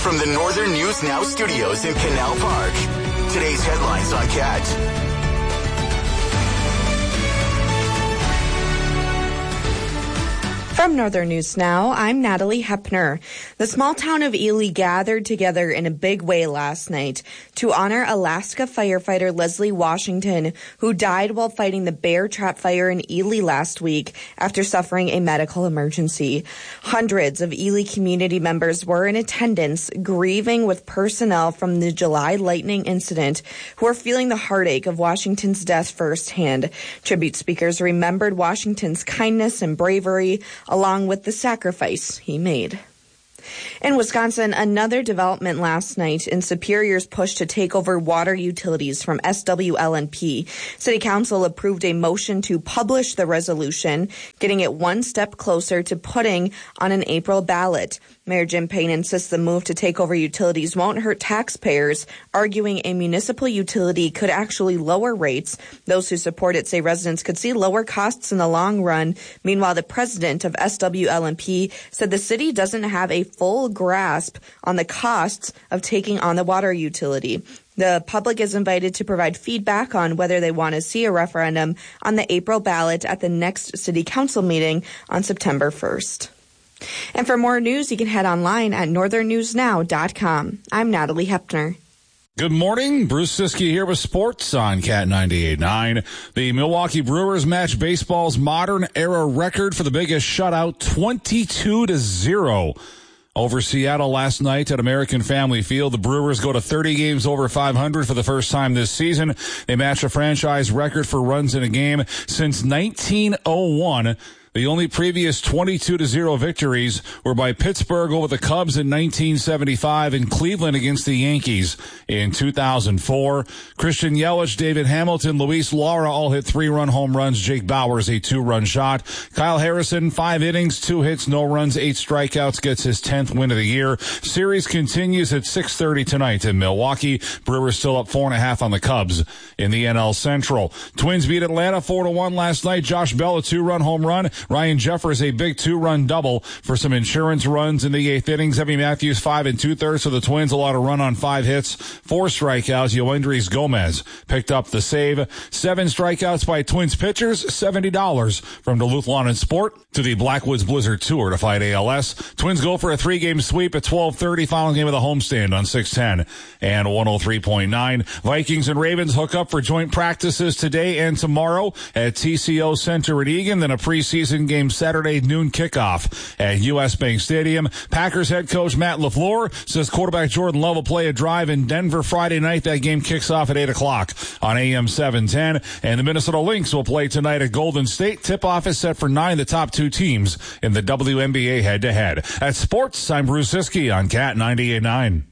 From the Northern News Now studios in Canal Park, today's headlines on CAT. From Northern News Now, I'm Natalie Hepner. The small town of Ely gathered together in a big way last night to honor Alaska firefighter Leslie Washington, who died while fighting the bear trap fire in Ely last week after suffering a medical emergency. Hundreds of Ely community members were in attendance, grieving with personnel from the July lightning incident who are feeling the heartache of Washington's death firsthand. Tribute speakers remembered Washington's kindness and bravery, along with the sacrifice he made. In Wisconsin, another development last night in Superior's push to take over water utilities from SWLNP. City Council approved a motion to publish the resolution, getting it one step closer to putting on an April ballot. Mayor Jim Payne insists the move to take over utilities won't hurt taxpayers, arguing a municipal utility could actually lower rates. Those who support it say residents could see lower costs in the long run. Meanwhile, the president of SWLNP said the city doesn't have a full grasp on the costs of taking on the water utility. The public is invited to provide feedback on whether they want to see a referendum on the April ballot at the next city council meeting on September 1st. And for more news, you can head online at northernnewsnow.com. I'm Natalie Hepner. Good morning. Bruce Siskey here with sports on Cat 98.9. The Milwaukee Brewers match baseball's modern era record for the biggest shutout, 22-0. Over Seattle last night at American Family Field. The Brewers go to 30 games over 500 for the first time this season. They match a franchise record for runs in a game since 1901. The only previous 22-0 victories were by Pittsburgh over the Cubs in 1975 and Cleveland against the Yankees in 2004. Christian Yelich, David Hamilton, Luis Lara all hit 3-run home runs. Jake Bauers, a 2-run shot. Kyle Harrison, 5 innings, 2 hits, no runs, 8 strikeouts, gets his 10th win of the year. Series continues at 6:30 tonight in Milwaukee. Brewers still up 4.5 on the Cubs in the NL Central. Twins beat Atlanta 4-1 last night. Josh Bell, a 2-run home run. Ryan Jeffers, a big 2-run double for some insurance runs in the 8th innings. Evie Matthews, 5 2/3 for the Twins. A lot of run on 5 hits, 4 strikeouts. Yoendrys Gomez picked up the save. 7 strikeouts by Twins pitchers. $70 from Duluth Lawn and Sport to the Blackwoods Blizzard Tour to fight ALS. Twins go for a 3-game sweep at 12:30. Final game of the homestand on 610 and 103.9. Vikings and Ravens hook up for joint practices today and tomorrow at TCO Center at Eagan. Then a preseason game Saturday noon kickoff at U.S. Bank Stadium. Packers head coach Matt LaFleur says quarterback Jordan Love will play a drive in Denver Friday night. That game kicks off at 8 o'clock on AM 710. And the Minnesota Lynx will play tonight at Golden State. Tip-off is set for 9 of the top 2 teams in the WNBA head-to-head. At sports, I'm Bruce Siskey on Cat 98.9.